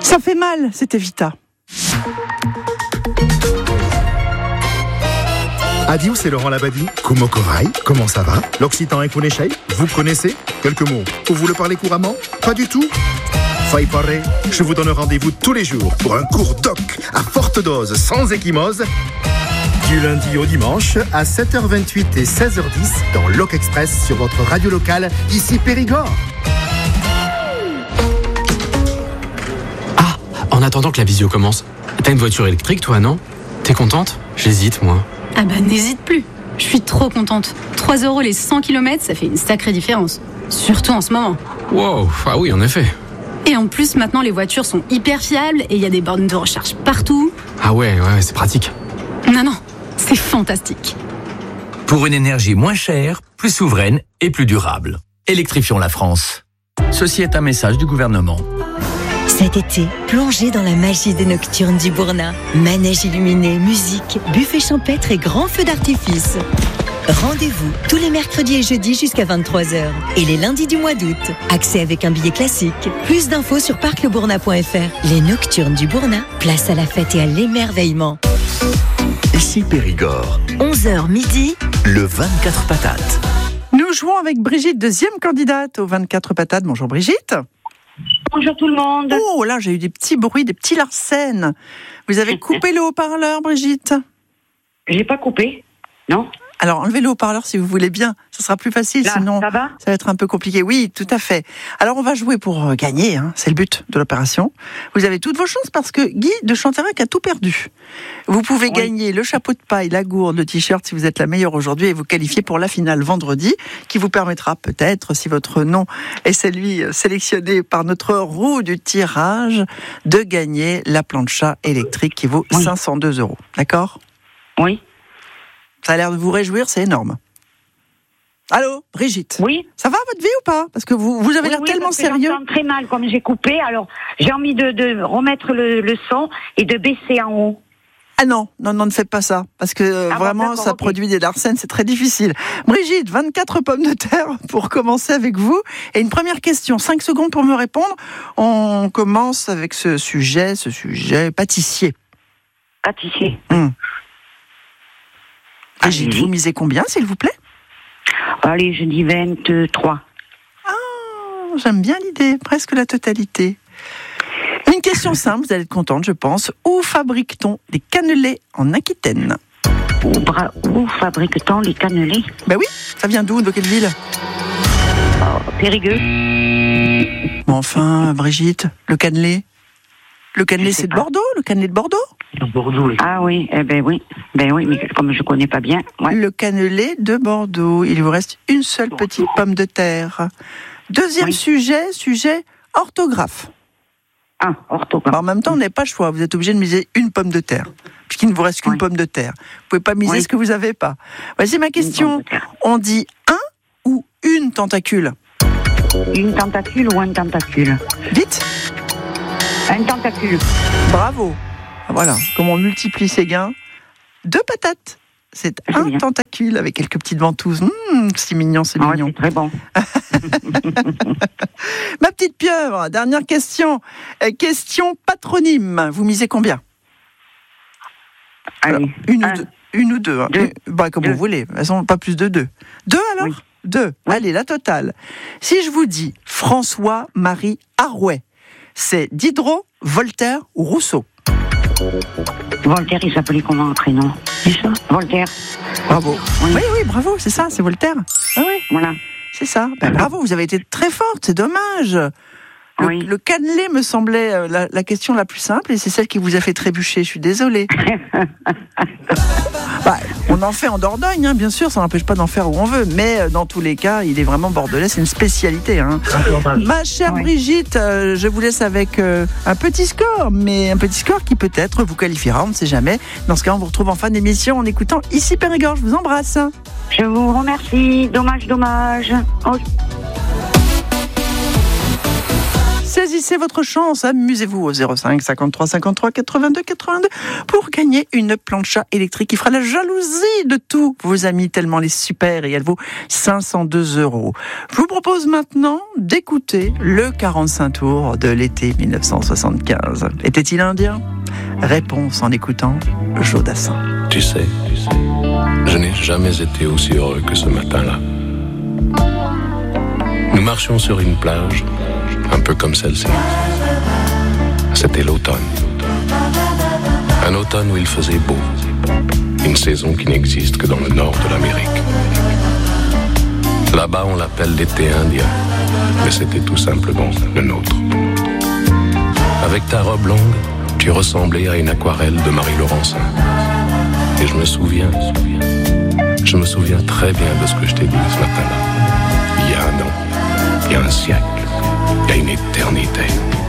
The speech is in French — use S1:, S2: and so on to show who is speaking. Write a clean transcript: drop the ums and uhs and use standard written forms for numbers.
S1: Ça fait mal, c'était Vita.
S2: Adieu, c'est Laurent Labadie. Kumokorai, comment ça va? L'Occitan et Kuneshai, vous connaissez? Quelques mots. Vous le parlez couramment? Pas du tout? Faille parler, je vous donne rendez-vous tous les jours pour un cours doc à forte dose, sans échymose. Du lundi au dimanche, à 7h28 et 16h10 dans Loc Express sur votre radio locale, ici Périgord.
S3: Ah, en attendant que la visio commence, t'as une voiture électrique toi, non? T'es contente? J'hésite, moi.
S4: Ah bah n'hésite plus, je suis trop contente. 3 € les 100 km, ça fait une sacrée différence. Surtout en ce moment.
S3: Wow, ah oui, en effet.
S4: Et en plus, maintenant, les voitures sont hyper fiables et il y a des bornes de recharge partout.
S3: Ah ouais, c'est pratique.
S4: Non, c'est fantastique.
S5: Pour une énergie moins chère, plus souveraine et plus durable. Électrifions la France. Ceci est un message du gouvernement.
S6: Cet été, plongez dans la magie des nocturnes du Bourna. Manège illuminé, musique, buffet champêtre et grands feux d'artifice. Rendez-vous tous les mercredis et jeudis jusqu'à 23h. Et les lundis du mois d'août. Accès avec un billet classique. Plus d'infos sur parclebourna.fr. Les nocturnes du Bourna, place à la fête et à l'émerveillement.
S5: Ici Périgord.
S6: 11h midi.
S5: Le 24 patates.
S1: Nous jouons avec Brigitte, deuxième candidate aux 24 patates. Bonjour Brigitte.
S7: Bonjour tout le monde.
S1: Oh là, j'ai eu des petits bruits, des petits larcènes. Vous avez coupé le haut-parleur, Brigitte?
S7: J'ai pas coupé, non.
S1: Alors, enlevez le haut-parleur si vous voulez bien. Ce sera plus facile,
S7: Là,
S1: sinon
S7: ça va
S1: être un peu compliqué. Oui, tout à fait. Alors, on va jouer pour gagner, c'est le but de l'opération. Vous avez toutes vos chances parce que Guy de Chanterac a tout perdu. Vous pouvez gagner le chapeau de paille, la gourde, le t-shirt si vous êtes la meilleure aujourd'hui et vous qualifier pour la finale vendredi, qui vous permettra peut-être, si votre nom est celui sélectionné par notre roue du tirage, de gagner la plancha électrique qui vaut 502 €. D'accord ?
S7: Oui.
S1: Ça a l'air de vous réjouir, c'est énorme. Allô, Brigitte?
S7: Oui.
S1: Ça va votre vie ou pas? Parce que vous avez l'air tellement sérieux.
S7: J'entends très mal comme j'ai coupé, alors j'ai envie de remettre le son et de baisser en haut.
S1: Ah non, ne faites pas ça. Parce que vraiment, ça produit des larcènes, c'est très difficile. Brigitte, 24 pommes de terre pour commencer avec vous. Et une première question, 5 secondes pour me répondre. On commence avec ce sujet pâtissier.
S7: Pâtissier.
S1: Brigitte, vous misez combien, s'il vous plaît?
S7: Allez, je dis 23.
S1: Ah, j'aime bien l'idée, presque la totalité. Une question simple, vous allez être contente, je pense. Où fabrique-t-on les cannelés en Aquitaine?
S7: Où fabrique-t-on les cannelés?
S1: Ben oui, ça vient d'où? De quelle ville?
S7: Périgueux.
S1: Bon, enfin, Brigitte, le cannelé? Le cannelé, c'est de Bordeaux? Le cannelé de Bordeaux?
S7: Bordeaux. Ah oui, oui, mais comme je connais pas bien. Ouais.
S1: Le cannelé de Bordeaux. Il vous reste une seule petite pomme de terre. Deuxième sujet orthographe.
S7: Ah, orthographe.
S1: En même temps, on n'a pas le choix. Vous êtes obligé de miser une pomme de terre, puisqu'il ne vous reste qu'une pomme de terre. Vous pouvez pas miser ce que vous n'avez pas. Voici ma question. On dit un ou une tentacule?
S7: Une tentacule ou un tentacule?
S1: Vite.
S7: Un tentacule.
S1: Bravo. Voilà, comme on multiplie ses gains. 2 patates. C'est un tentacule avec quelques petites ventouses. C'est mignon, c'est mignon.
S7: C'est très bon.
S1: Ma petite pieuvre, dernière question. Question patronyme. Vous misez combien?
S7: Allez,
S1: alors, une ou deux. Comme vous voulez. Elles sont pas plus de 2. 2 alors? Oui. 2. Oui. Allez, la totale. Si je vous dis François-Marie Arouet, c'est Diderot, Voltaire ou Rousseau?
S7: Voltaire, il s'appelait comment un prénom? C'est ça? Voltaire.
S1: Bravo. Oui, bravo, c'est ça, c'est Voltaire. Ah oui.
S7: Voilà.
S1: C'est ça. Bravo, vous avez été très forte, c'est dommage. Le cannelé me semblait la question la plus simple et c'est celle qui vous a fait trébucher, je suis désolée. On en fait en Dordogne, bien sûr, ça n'empêche pas d'en faire où on veut, mais dans tous les cas, il est vraiment bordelais, c'est une spécialité. Ma chère Brigitte, je vous laisse avec un petit score, mais un petit score qui peut-être vous qualifiera, on ne sait jamais. Dans ce cas, on vous retrouve en fin d'émission en écoutant Ici Périgord, je vous embrasse.
S7: Je vous remercie, dommage. Oh.
S1: Saisissez votre chance, amusez-vous au 05 53 53 82 82 pour gagner une plancha électrique qui fera la jalousie de tous vos amis tellement elle est super et elle vaut 502 €. Je vous propose maintenant d'écouter le 45 tours de l'été 1975. Était-il indien ? Réponse en écoutant Joe Dassin.
S8: Tu sais, je n'ai jamais été aussi heureux que ce matin-là. Nous marchions sur une plage, un peu comme celle-ci. C'était l'automne. Un automne où il faisait beau. Une saison qui n'existe que dans le nord de l'Amérique. Là-bas, on l'appelle l'été indien, mais c'était tout simplement le nôtre. Avec ta robe longue, tu ressemblais à une aquarelle de Marie Laurencin. Et je me souviens très bien de ce que je t'ai dit ce matin-là. Il y a un an, il y a un siècle, il y a une éternité.